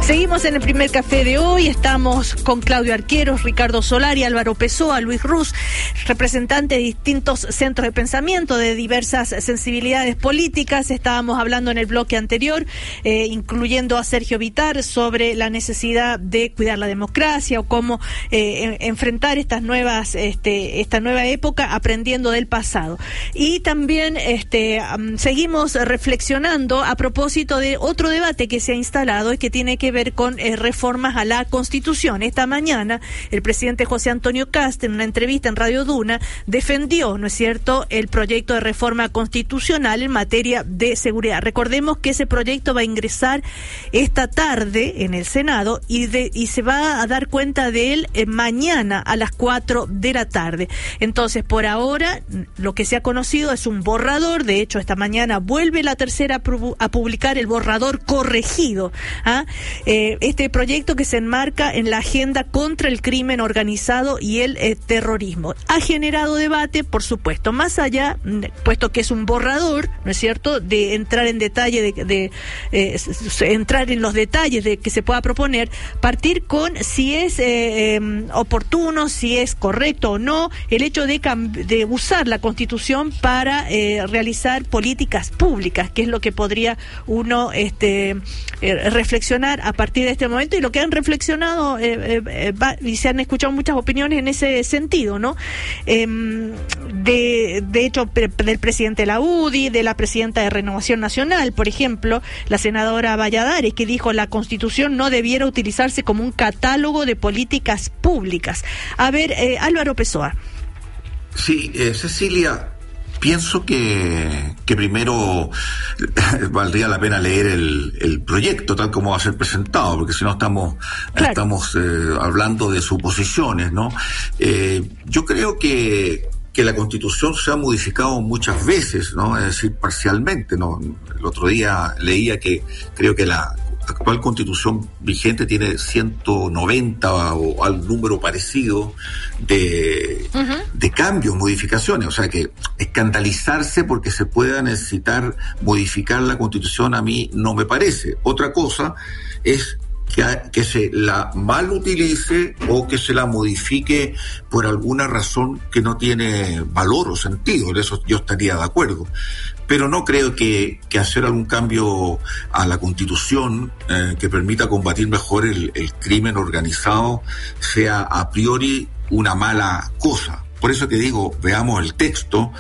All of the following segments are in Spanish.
Seguimos en el primer café de hoy, estamos con Claudio Arqueros, Ricardo Solari, Álvaro Pessoa, Luis Ruz, representantes de distintos centros de pensamiento, de diversas sensibilidades políticas. Estábamos hablando en el bloque anterior, incluyendo a Sergio Vitar, sobre la necesidad de cuidar la democracia o cómo enfrentar esta nueva época aprendiendo del pasado. Y también seguimos reflexionando a propósito de otro debate que se ha instalado y que tiene que ver con reformas a la Constitución. Esta mañana el presidente José Antonio Kast, en una entrevista en Radio Duna, defendió, ¿no es cierto?, el proyecto de reforma constitucional en materia de seguridad. Recordemos que ese proyecto va a ingresar esta tarde en el Senado y se va a dar cuenta de él mañana a las 4 de la tarde. Entonces, por ahora, lo que se ha conocido es un borrador. De hecho, esta mañana vuelve la tercera a publicar el borrador corregido. Este proyecto que se enmarca en la agenda contra el crimen organizado y el terrorismo. Ha generado debate, por supuesto, más allá, puesto que es un borrador, ¿no es cierto?, de entrar en detalle, entrar en los detalles de que se pueda proponer, partir con si es oportuno, si es correcto o no, el hecho de usar la Constitución para realizar políticas públicas, que es lo que podría uno reflexionar a partir de este momento, y lo que han reflexionado y se han escuchado muchas opiniones en ese sentido, ¿no? De hecho, del presidente de la UDI, de la presidenta de Renovación Nacional, por ejemplo, la senadora Valladares, que dijo: la Constitución no debiera utilizarse como un catálogo de políticas públicas. A ver, Álvaro Pessoa. Sí, Cecilia, pienso que primero valdría la pena leer el proyecto tal como va a ser presentado, porque si no estamos hablando de suposiciones, ¿no? Yo creo que la Constitución se ha modificado muchas veces, ¿no? Es decir, parcialmente, ¿no? El otro día leía que creo que la actual Constitución vigente tiene 190 o al número parecido de cambios, modificaciones. O sea que escandalizarse porque se pueda necesitar modificar la Constitución, a mí no me parece. Otra cosa es que se la mal utilice o que se la modifique por alguna razón que no tiene valor o sentido. En eso yo estaría de acuerdo. Pero no creo que hacer algún cambio a la Constitución que permita combatir mejor el crimen organizado sea a priori una mala cosa. Por eso que digo, veamos el texto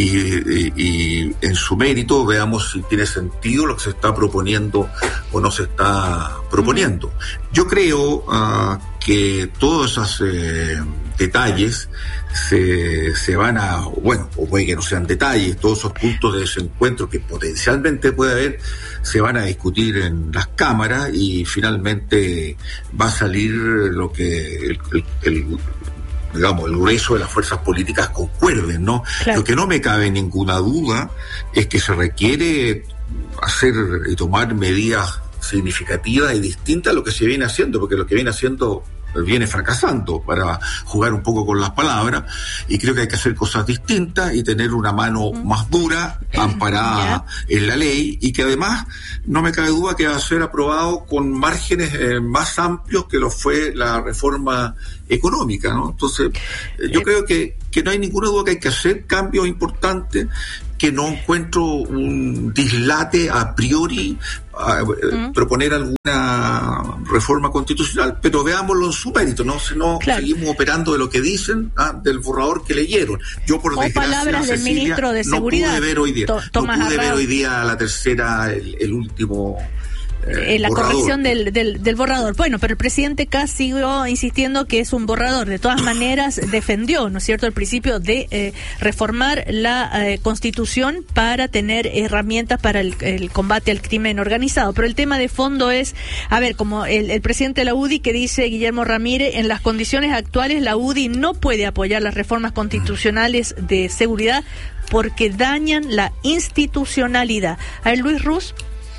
y en su mérito veamos si tiene sentido lo que se está proponiendo o no se está proponiendo. Yo creo que todos esos detalles se van a, bueno, o puede que no sean detalles, todos esos puntos de desencuentro que potencialmente puede haber, se van a discutir en las cámaras y finalmente va a salir lo que el grueso de las fuerzas políticas concuerden, ¿no? Claro. Lo que no me cabe ninguna duda es que se requiere hacer y tomar medidas significativas y distintas a lo que se viene haciendo, porque lo que viene haciendo viene fracasando, para jugar un poco con las palabras, y creo que hay que hacer cosas distintas y tener una mano más dura, amparada en la ley, y que además no me cabe duda que va a ser aprobado con márgenes más amplios que lo fue la reforma económica, ¿no? Entonces, yo creo que no hay ninguna duda que hay que hacer cambios importantes, que no encuentro un dislate a priori proponer alguna reforma constitucional, pero veámoslo en su mérito, ¿no? Si no, seguimos operando de lo que dicen, del borrador que leyeron. Yo, por desgracia, palabras del ministro de Seguridad, no pude ver hoy día la tercera, el último la borrador. Corrección del borrador. Bueno, pero el presidente Kast siguió insistiendo que es un borrador. De todas maneras, defendió, ¿no es cierto?, el principio de reformar la Constitución para tener herramientas para el combate al crimen organizado. Pero el tema de fondo es, a ver, como el presidente de la UDI, que dice Guillermo Ramírez: en las condiciones actuales la UDI no puede apoyar las reformas constitucionales de seguridad porque dañan la institucionalidad. A ver, Luis Ruz.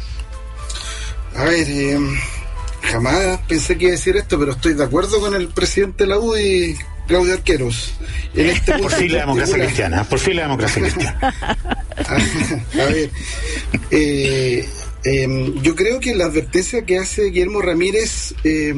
A ver, jamás pensé que iba a decir esto, pero estoy de acuerdo con el presidente de la UDI, Claudio Arqueros. En este por fin la democracia cristiana, por fin la democracia cristiana. A ver, Yo creo que la advertencia que hace Guillermo Ramírez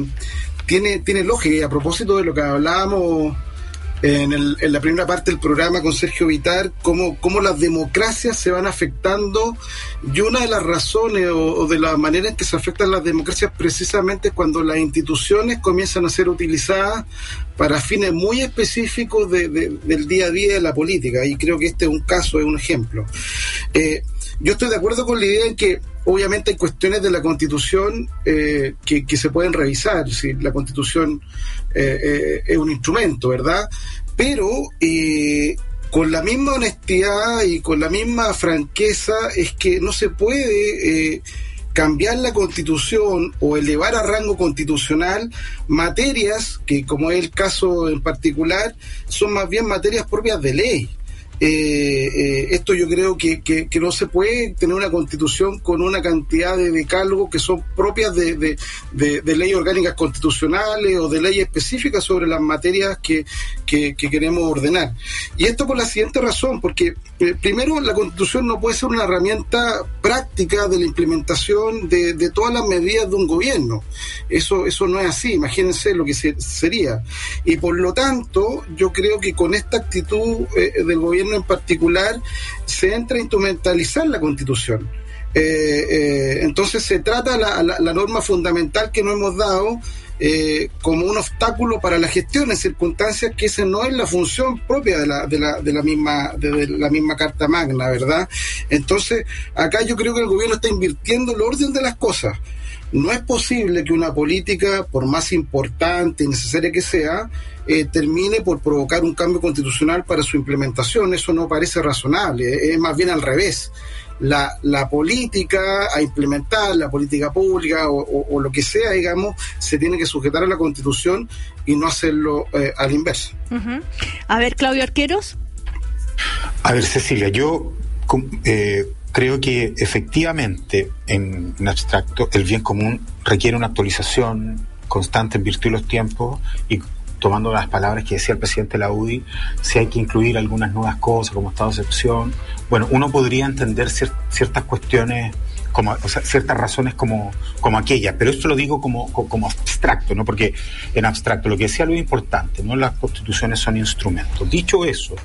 tiene lógica, y a propósito de lo que hablábamos en la primera parte del programa con Sergio Vitar, cómo las democracias se van afectando, y una de las razones o de las maneras en que se afectan las democracias precisamente es cuando las instituciones comienzan a ser utilizadas para fines muy específicos del día a día de la política, y creo que este es un caso, es un ejemplo. Yo estoy de acuerdo con la idea en que obviamente hay cuestiones de la Constitución que se pueden revisar, si la Constitución es un instrumento, ¿verdad? Pero con la misma honestidad y con la misma franqueza es que no se puede cambiar la Constitución o elevar a rango constitucional materias que, como es el caso en particular, son más bien materias propias de ley. Esto yo creo que no se puede tener una constitución con una cantidad de decálogos que son propias de leyes orgánicas constitucionales o de leyes específicas sobre las materias que queremos ordenar. Y esto por la siguiente razón, porque primero la constitución no puede ser una herramienta práctica de la implementación de todas las medidas de un gobierno. Eso no es así, imagínense lo que sería. Y por lo tanto, yo creo que con esta actitud del gobierno en particular se entra a instrumentalizar la Constitución. Entonces se trata la norma fundamental que nos hemos dado como un obstáculo para la gestión en circunstancias que esa no es la función propia de la misma Carta Magna, ¿verdad? Entonces acá yo creo que el gobierno está invirtiendo el orden de las cosas. No es posible que una política, por más importante y necesaria que sea, termine por provocar un cambio constitucional para su implementación. Eso no parece razonable, es más bien al revés. La política a implementar, la política pública o lo que sea, digamos, se tiene que sujetar a la Constitución y no hacerlo a la inversa. Uh-huh. A ver, Claudio Arqueros. A ver, Cecilia, yo creo que efectivamente, en abstracto, el bien común requiere una actualización constante en virtud de los tiempos, y tomando las palabras que decía el presidente de la UDI, si hay que incluir algunas nuevas cosas como estado de excepción, bueno, uno podría entender ciertas cuestiones, ciertas razones como aquellas, pero esto lo digo como abstracto, ¿no? Porque en abstracto lo que decía lo importante, ¿no? Las constituciones son instrumentos. Dicho eso,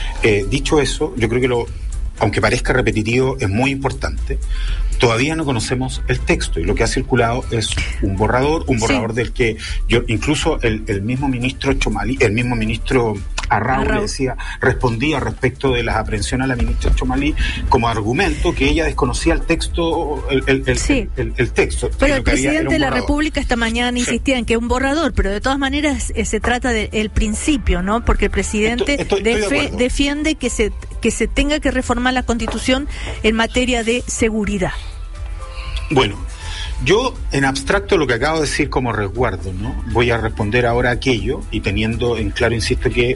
yo creo que aunque parezca repetitivo, es muy importante. Todavía no conocemos el texto, y lo que ha circulado es un borrador sí, del que yo, incluso el mismo ministro Chomalí, el mismo ministro Arrau respondía respecto de las aprehensiones a la ministra Chomalí como argumento que ella desconocía el texto, el texto. Pero el presidente de la República esta mañana insistía en que es un borrador, pero de todas maneras se trata del principio, ¿no? Porque el presidente defiende que se tenga que reformar la Constitución en materia de seguridad. Bueno, yo en abstracto lo que acabo de decir como resguardo, ¿no? Voy a responder ahora aquello, y teniendo en claro, insisto, que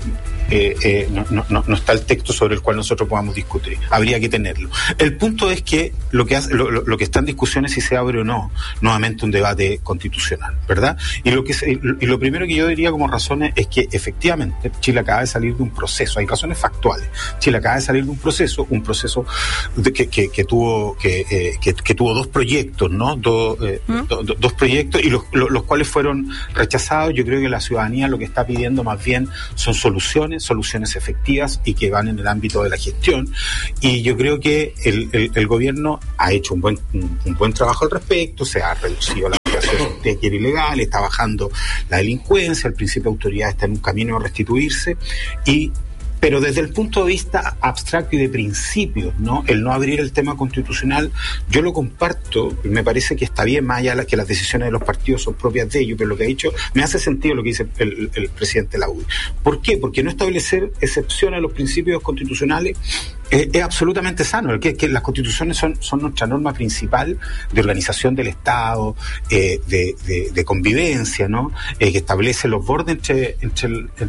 no está el texto sobre el cual nosotros podamos discutir. Habría que tenerlo. El punto es que lo que está en discusión es si se abre o no nuevamente un debate constitucional, ¿verdad? Y lo primero que yo diría como razones es que efectivamente Chile acaba de salir de un proceso. Hay razones factuales. Chile acaba de salir de un proceso que tuvo dos proyectos, ¿no? Dos proyectos, y los cuales fueron rechazados. Yo creo que la ciudadanía lo que está pidiendo más bien son soluciones efectivas y que van en el ámbito de la gestión, y yo creo que el gobierno ha hecho un buen trabajo al respecto. Se ha reducido la situación de ilegal, está bajando la delincuencia, el principio de autoridad está en un camino a restituirse, pero desde el punto de vista abstracto y de principios, ¿no? El no abrir el tema constitucional, yo lo comparto, me parece que está bien, más allá de que las decisiones de los partidos son propias de ellos, pero lo que ha dicho, me hace sentido lo que dice el presidente de la UDI. ¿Por qué? Porque no establecer excepciones a los principios constitucionales es absolutamente sano. Que las constituciones son nuestra norma principal de organización del Estado, de convivencia, ¿no? Que establece los bordes entre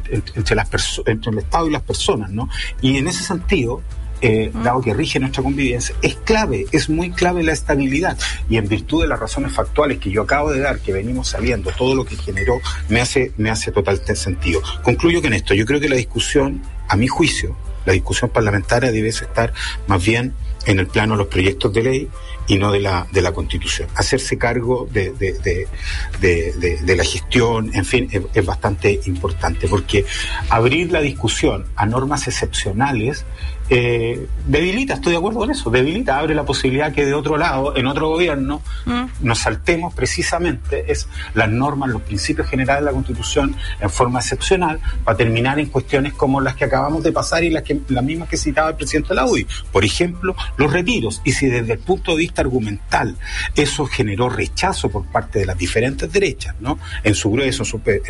el Estado y las personas, ¿no? Y en ese sentido, dado que rige nuestra convivencia, es muy clave la estabilidad, y en virtud de las razones factuales que yo acabo de dar, que venimos sabiendo, todo lo que generó, me hace total sentido. Concluyo que en esto, yo creo que la discusión, a mi juicio, la discusión parlamentaria debe estar más bien en el plano de los proyectos de ley, y no de la Constitución. Hacerse cargo de la gestión, en fin, es bastante importante, porque abrir la discusión a normas excepcionales debilita, estoy de acuerdo con eso, abre la posibilidad que de otro lado, en otro gobierno, nos saltemos precisamente las normas, los principios generales de la Constitución en forma excepcional, para terminar en cuestiones como las que acabamos de pasar y las mismas que citaba el presidente de la UDI. Por ejemplo, los retiros. Y si desde el punto de vista argumental eso generó rechazo por parte de las diferentes derechas, ¿no? En su grueso,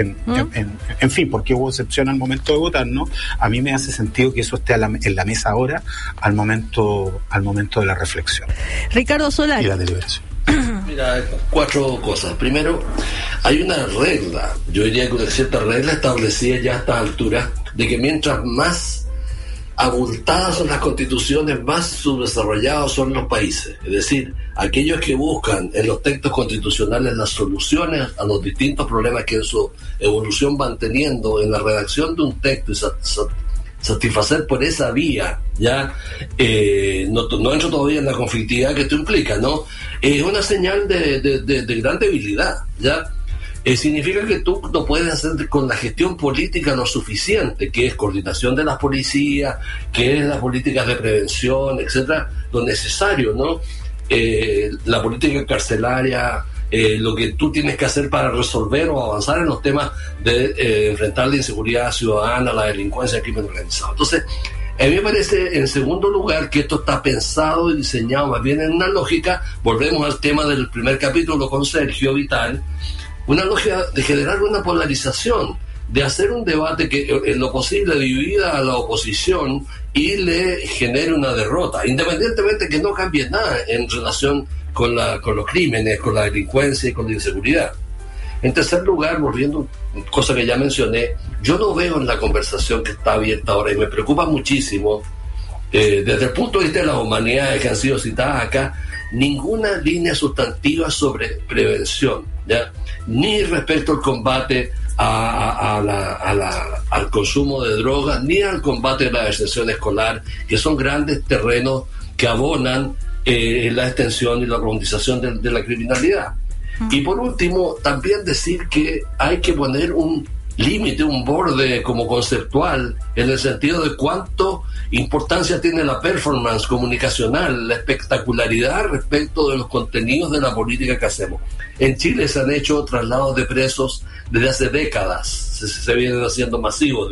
en fin, porque hubo excepción al momento de votar, ¿no? A mí me hace sentido que eso esté en la mesa ahora, al momento de la reflexión. Ricardo Solari. Y la deliberación. Mira, 4 cosas. Primero, hay una regla, yo diría que una cierta regla establecida ya a estas alturas, de que mientras más abultadas son las constituciones, más subdesarrollados son los países. Es decir, aquellos que buscan en los textos constitucionales las soluciones a los distintos problemas que en su evolución van teniendo en la redacción de un texto y satisfacer por esa vía, ya no entro todavía en la conflictividad que esto implica, ¿no? Es una señal de gran debilidad, ¿ya? Significa que tú no puedes hacer con la gestión política lo suficiente, que es coordinación de las policías, que es las políticas de prevención, etcétera, lo necesario, ¿no? La política carcelaria, lo que tú tienes que hacer para resolver o avanzar en los temas de enfrentar la inseguridad ciudadana, la delincuencia, el crimen organizado. Entonces, a mí me parece, en segundo lugar, que esto está pensado y diseñado más bien en una lógica, volvemos al tema del primer capítulo con Sergio Vital, una lógica de generar una polarización, de hacer un debate que en lo posible divida a la oposición y le genere una derrota, independientemente que no cambie nada en relación con los crímenes, con la delincuencia y con la inseguridad. En tercer lugar, volviendo a cosa que ya mencioné, yo no veo en la conversación que está abierta ahora, y me preocupa muchísimo, desde el punto de vista de las humanidades que han sido citadas acá, ninguna línea sustantiva sobre prevención, ¿ya? Ni respecto al combate al consumo de drogas, ni al combate de la deserción escolar, que son grandes terrenos que abonan la extensión y la profundización de la criminalidad. Y por último, también decir que hay que poner un límite, un borde como conceptual, en el sentido de cuánto importancia tiene la performance comunicacional, la espectacularidad respecto de los contenidos de la política que hacemos. En Chile se han hecho traslados de presos desde hace décadas, se vienen haciendo masivos,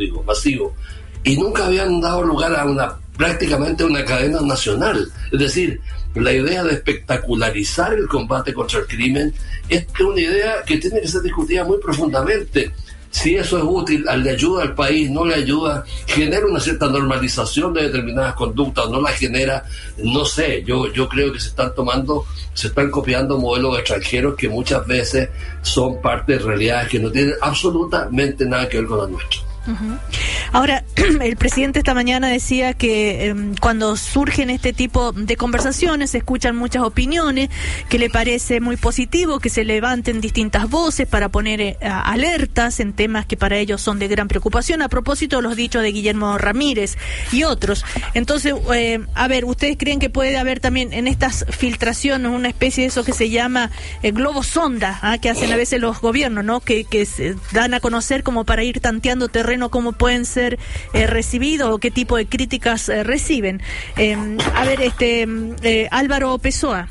y nunca habían dado lugar a prácticamente una cadena nacional. Es decir, la idea de espectacularizar el combate contra el crimen es una idea que tiene que ser discutida muy profundamente. Si eso es útil, le ayuda al país, no le ayuda, genera una cierta normalización de determinadas conductas, no la genera, no sé, yo creo que se están copiando modelos extranjeros que muchas veces son parte de realidades que no tienen absolutamente nada que ver con la nuestra. Uh-huh. Ahora, el presidente esta mañana decía que cuando surgen este tipo de conversaciones se escuchan muchas opiniones, que le parece muy positivo que se levanten distintas voces para poner alertas en temas que para ellos son de gran preocupación, a propósito de los dichos de Guillermo Ramírez y otros. Entonces, a ver, ¿ustedes creen que puede haber también en estas filtraciones una especie de eso que se llama globo sonda, que hacen a veces los gobiernos, ¿no? Que se dan a conocer como para ir tanteando terreno, cómo pueden ser recibidos o qué tipo de críticas reciben? A ver, Álvaro Pessoa.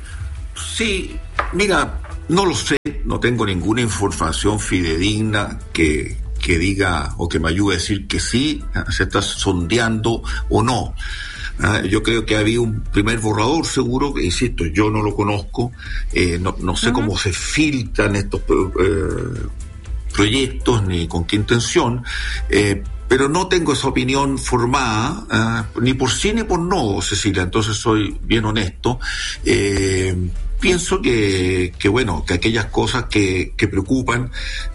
Sí, mira, no lo sé, no tengo ninguna información fidedigna que diga o que me ayude a decir que sí, se está sondeando o no. Yo creo que había un primer borrador seguro, que insisto, yo no lo conozco, no sé cómo se filtran estos proyectos ni con qué intención, pero no tengo esa opinión formada, ni por sí ni por no, Cecilia, entonces soy bien honesto. Pienso que aquellas cosas que preocupan,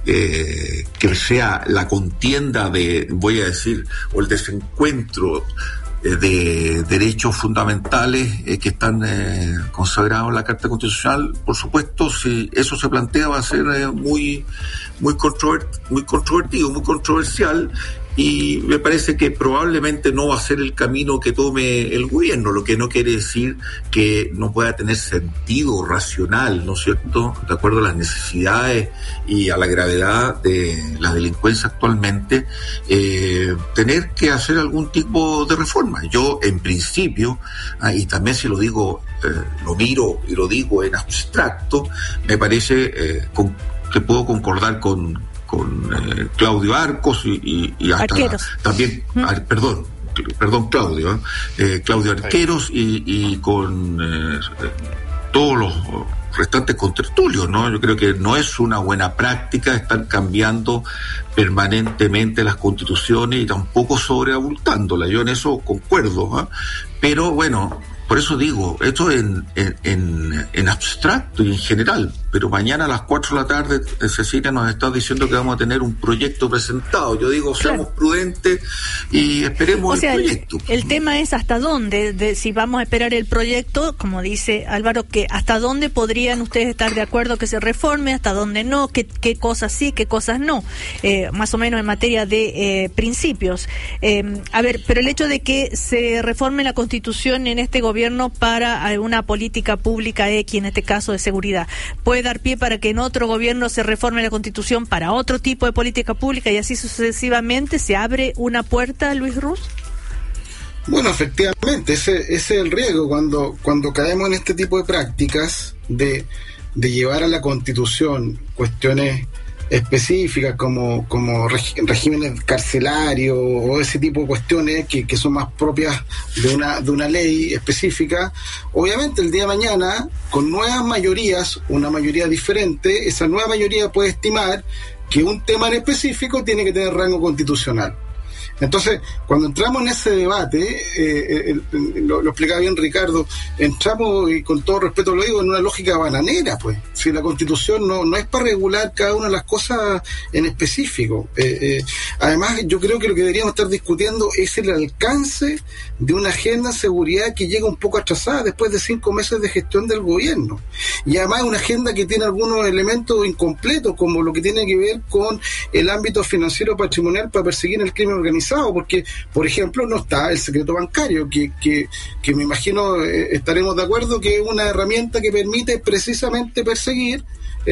que sea la contienda voy a decir, o el desencuentro de derechos fundamentales que están consagrados en la Carta Constitucional, por supuesto, si eso se plantea va a ser muy controvertido, muy controversial, y me parece que probablemente no va a ser el camino que tome el gobierno, lo que no quiere decir que no pueda tener sentido racional, ¿no es cierto?, de acuerdo a las necesidades y a la gravedad de la delincuencia actualmente, tener que hacer algún tipo de reforma. Yo, en principio, y también si lo digo, lo miro y lo digo en abstracto, me parece que puedo concordar con Claudio Arcos y hasta Arqueros. También, perdón Claudio Arqueros y con todos los restantes contertulios, ¿no? Yo creo que no es una buena práctica estar cambiando permanentemente las constituciones y tampoco sobreabultándolas. Yo en eso concuerdo, pero bueno, por eso digo, esto en abstracto y en general, pero mañana a las 4 de la tarde Cecilia nos está diciendo que vamos a tener un proyecto presentado. Yo digo, seamos prudentes y esperemos el proyecto. El tema es hasta dónde, si vamos a esperar el proyecto, como dice Álvaro, que hasta dónde podrían ustedes estar de acuerdo que se reforme, hasta dónde no, qué cosas sí, qué cosas no, más o menos en materia de principios. A ver, pero el hecho de que se reforme la Constitución en este gobierno para una política pública X, en este caso de seguridad, ¿puede dar pie para que en otro gobierno se reforme la Constitución para otro tipo de política pública y así sucesivamente? ¿Se abre una puerta, Luis Ruz? Bueno, efectivamente, ese es el riesgo cuando caemos en este tipo de prácticas de llevar a la Constitución cuestiones específicas como regímenes carcelarios o ese tipo de cuestiones que son más propias de una ley específica. Obviamente el día de mañana, con nuevas mayorías, una mayoría diferente, esa nueva mayoría puede estimar que un tema en específico tiene que tener rango constitucional. Entonces, cuando entramos en ese debate, lo explicaba bien Ricardo, entramos, y con todo respeto lo digo, en una lógica bananera, pues. Si la Constitución no es para regular cada una de las cosas en específico. Además, yo creo que lo que deberíamos estar discutiendo es el alcance de una agenda de seguridad que llega un poco atrasada después de 5 meses de gestión del gobierno. Y además una agenda que tiene algunos elementos incompletos, como lo que tiene que ver con el ámbito financiero patrimonial para perseguir el crimen organizado, porque, por ejemplo, no está el secreto bancario, que me imagino estaremos de acuerdo que es una herramienta que permite precisamente perseguir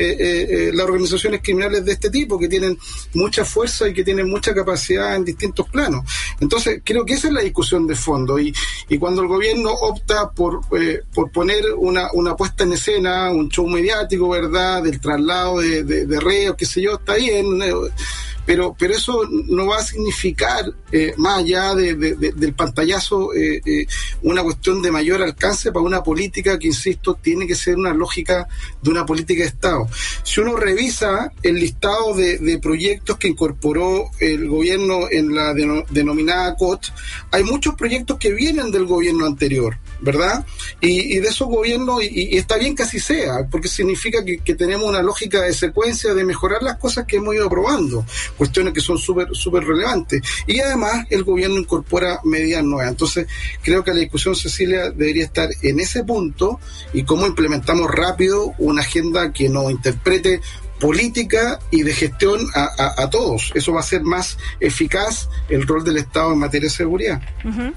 las organizaciones criminales de este tipo, que tienen mucha fuerza y que tienen mucha capacidad en distintos planos. Entonces, creo que esa es la discusión de fondo, y cuando el gobierno opta por poner una puesta en escena, un show mediático, ¿verdad?, del traslado de reos, qué sé yo, está bien, pero eso no va a significar, más allá del pantallazo, una cuestión de mayor alcance para una política que, insisto, tiene que ser una lógica de una política de Estado. Si uno revisa el listado de proyectos que incorporó el gobierno en la denominada COT, hay muchos proyectos que vienen del gobierno anterior, ¿verdad? Y de esos gobiernos, y está bien que así sea, porque significa que tenemos una lógica de secuencia de mejorar las cosas que hemos ido aprobando, cuestiones que son súper relevantes. Y además el gobierno incorpora medidas nuevas. Entonces creo que la discusión, Cecilia, debería estar en ese punto, y cómo implementamos rápido una agenda que nos interprete política y de gestión a todos. Eso va a ser más eficaz el rol del Estado en materia de seguridad. Uh-huh.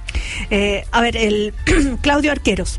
A ver, Claudio Arqueros.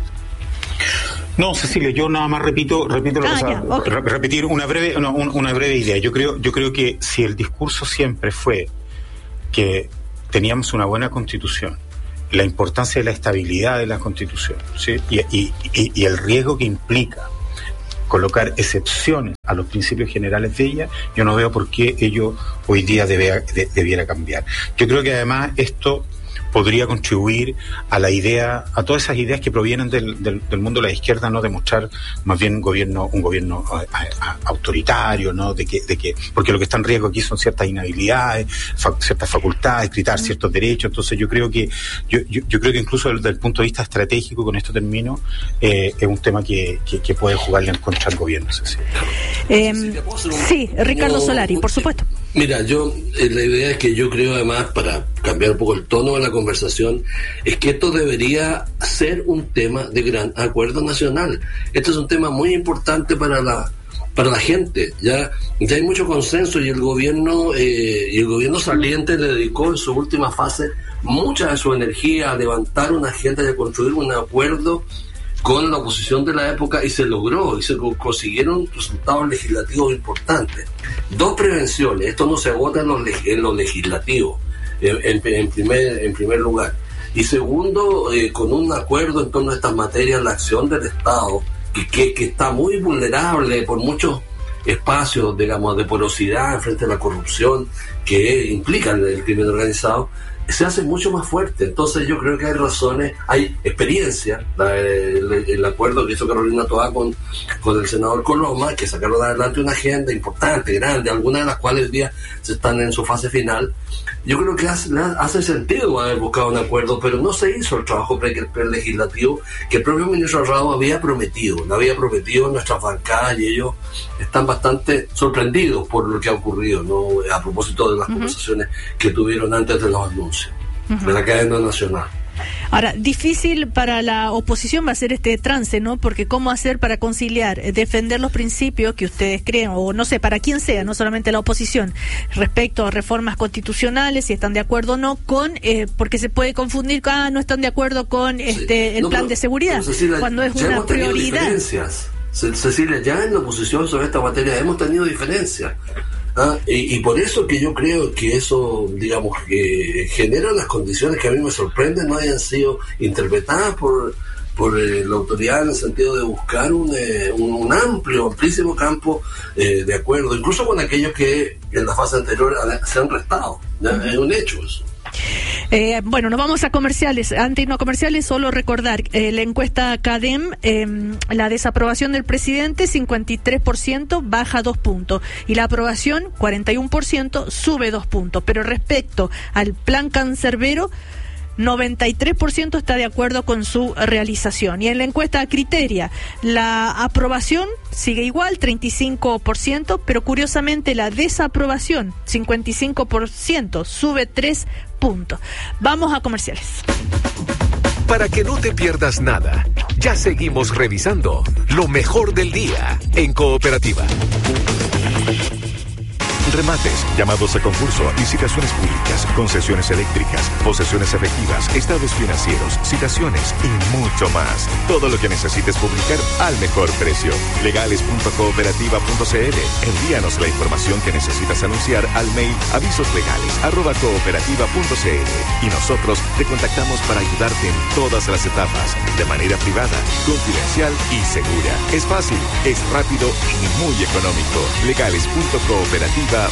No, Cecilia, yo nada más repito repetir una breve idea. Yo creo que si el discurso siempre fue que teníamos una buena Constitución, la importancia de la estabilidad de la Constitución, ¿sí?, y el riesgo que implica colocar excepciones a los principios generales de ella, yo no veo por qué ello hoy día debiera cambiar. Yo creo que además esto podría contribuir a la idea, a todas esas ideas que provienen del mundo de la izquierda, ¿no?, de mostrar más bien un gobierno autoritario, ¿no?, de que porque lo que está en riesgo aquí son ciertas inhabilidades, ciertas facultades, quitar ciertos derechos. Entonces yo creo que incluso desde el punto de vista estratégico, con esto termino, es un tema que puede jugarle en contra al gobierno. Sí, Ricardo Solari, por supuesto. Mira, la idea es que yo creo, además, para cambiar un poco el tono de la conversación, es que esto debería ser un tema de gran acuerdo nacional. Esto es un tema muy importante para para la gente. Ya hay mucho consenso y el gobierno saliente le dedicó en su última fase mucha de su energía a levantar una agenda y a construir un acuerdo con la oposición de la época, y se logró, y se consiguieron resultados legislativos importantes. 2 prevenciones: esto no se agota en lo legislativo, en primer lugar. Y segundo, con un acuerdo en torno a estas materias, la acción del Estado, que está muy vulnerable por muchos espacios, digamos, de porosidad frente a la corrupción que implica el crimen organizado, se hace mucho más fuerte. Entonces yo creo que hay razones, hay experiencia, el acuerdo que hizo Carolina Toá con el senador Coloma, que sacaron adelante una agenda importante, grande, algunas de las cuales hoy día se están en su fase final. Yo creo que hace sentido haber buscado un acuerdo, pero no se hizo el trabajo legislativo que el propio ministro Rado había prometido en nuestras bancadas, y ellos están bastante sorprendidos por lo que ha ocurrido, ¿no? A propósito de las conversaciones que tuvieron antes de los anuncios de la cadena nacional. Ahora, difícil para la oposición va a ser este trance, ¿no? Porque ¿cómo hacer para conciliar, defender los principios que ustedes creen, o no sé, para quién sea, no solamente la oposición, respecto a reformas constitucionales, si están de acuerdo o no, con porque se puede confundir, no están de acuerdo con el plan de seguridad, Cecilia, cuando es una prioridad. Cecilia, ya en la oposición sobre esta materia hemos tenido diferencias. Y por eso que yo creo que eso, digamos, que genera las condiciones que a mí me sorprenden no hayan sido interpretadas por la autoridad, en el sentido de buscar un amplísimo campo de acuerdo, incluso con aquellos que en la fase anterior se han restado. Es un hecho eso. Bueno, nos vamos a comerciales. Antes no comerciales, solo recordar la encuesta CADEM, la desaprobación del presidente 53%, baja 2 puntos, y la aprobación 41%, sube 2 puntos. Pero respecto al plan cancerbero, 93% está de acuerdo con su realización. Y en la encuesta Criteria, la aprobación sigue igual, 35%, pero curiosamente la desaprobación, 55%, sube 3 puntos. Vamos a comerciales. Para que no te pierdas nada, ya seguimos revisando lo mejor del día en Cooperativa. Remates, llamados a concurso, licitaciones públicas, concesiones eléctricas, posesiones efectivas, estados financieros, citaciones y mucho más. Todo lo que necesites publicar al mejor precio. Legales.cooperativa.cl. Envíanos la información que necesitas anunciar al mail avisoslegales@cooperativa.cl y nosotros te contactamos para ayudarte en todas las etapas, de manera privada, confidencial y segura. Es fácil, es rápido y muy económico. Legales.cooperativa.cl.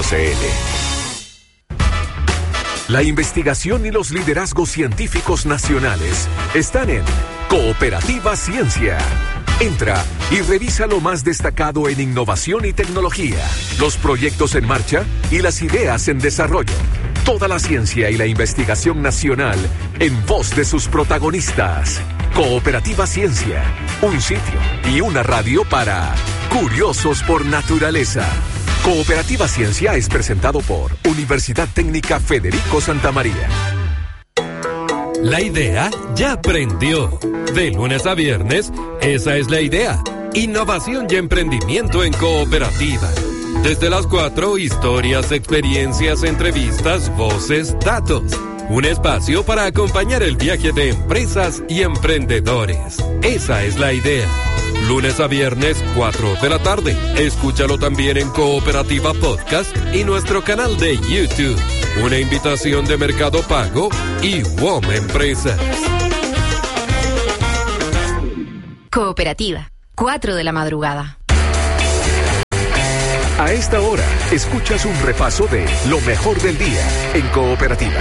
La investigación y los liderazgos científicos nacionales están en Cooperativa Ciencia. Entra y revisa lo más destacado en innovación y tecnología, los proyectos en marcha y las ideas en desarrollo. Toda la ciencia y la investigación nacional en voz de sus protagonistas. Cooperativa Ciencia, un sitio y una radio para curiosos por naturaleza. Cooperativa Ciencia es presentado por Universidad Técnica Federico Santa María. La idea ya prendió. De lunes a viernes, esa es la idea. Innovación y emprendimiento en Cooperativa. Desde las 4, historias, experiencias, entrevistas, voces, datos. Un espacio para acompañar el viaje de empresas y emprendedores. Esa es la idea. Lunes a viernes, 4 de la tarde. Escúchalo también en Cooperativa Podcast y nuestro canal de YouTube. Una invitación de Mercado Pago y WOM Empresas. Cooperativa, 4 de la madrugada. A esta hora, escuchas un repaso de lo mejor del día en Cooperativa.